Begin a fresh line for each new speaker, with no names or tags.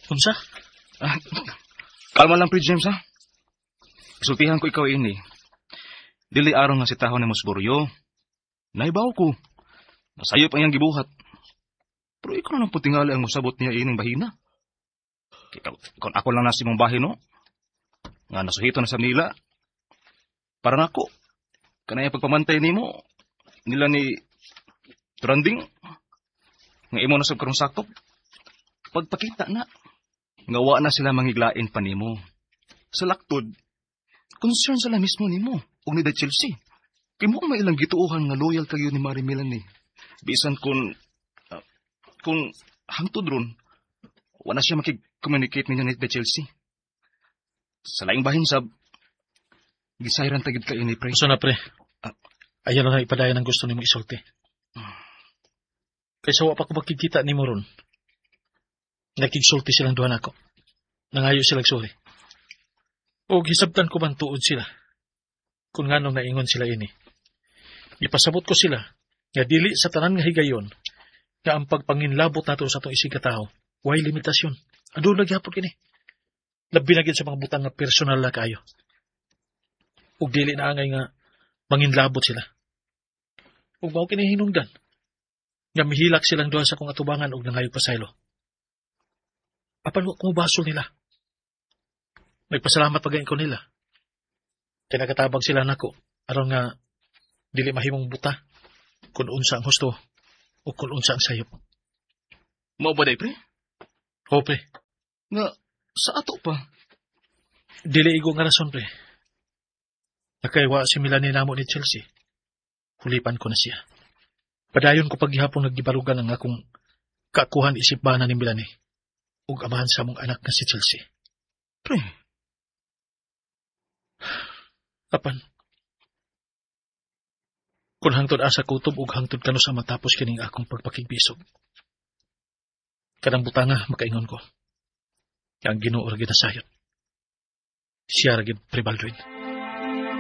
Unsa?
Ah, kalma lang, pre James, ha? Isultihan ko ikaw ini. Dili araw nga si tahon ni Mosboryo. Naibaw ko. Nasayop ang iyang gibuhat. Pero ikaw na lang po tingali ang musabot niya ining bahina. Kung ako lang nasi mong bahin, no? Nga nasuhito na sa nila. Para nako. Kanaya pagpamantay nimo nila ni Tranding. Nga imo na sa karong sakop. Pagpakita na. Nga wa na sila mangiglain pa nimo. Sa laktod, concern sila mismo nimo. O ni da Chelsea. Kaya mo may ilang gituuhan nga loyal kayo ni Mari Melanie. Bisan kung hangtod ron, wala siya makig-communicate ninyo ni da Chelsea. Sa laing bahin sab, gisayran tagid ka ini, pre.
Usa na, pre. Ayan lang na ipadayan ang gusto nimo isulti. Kaysa wa pa ko makikita nimo ron. Nakigsulti silang duha nako. Nangayo silang sorry. O gisabtan ko man tuod sila. Kung nganong naingon sila ini. Ipasabot ko sila nga dili sa tanan nga higayon nga ang pagpanginlabot nato sa atong isig katao way limitasyon. Aduna gyapon kini. Labi na gid sa mga butang nga personal na kayo. Ug dili na angay nga manginlabot sila. Ug mao kini hinungdan. Nga mihilak silang duha sa kong atubangan ug nangayo pasaylo. Apan wa ko basol nila. Nagpasalamat pagayon ko nila. Kinakatabang sila nako aron nga dili mahimong buta kung unsa ang husto o kung unsa ang sayop.
Mao ba day, pre?
O, pre.
Nga, sa ato pa.
Dili igo nga rason, pre. Nakaywa si Melanie namo ni Chelsea. Hulipan ko na siya. Padayon ko paghihapon naggibarugan ang akong kakuhan isip bana ni Melanie ug amahan sa mong anak nga si Chelsea.
Pre.
Apan, kung hangtod asa kutob ug hangtod kano sa matapos kining akong pagpakigbisog. Kadang butanga makaingon ko. Ang Ginoo ra gid nasayot. Siya ra gid, Pre Baldwin.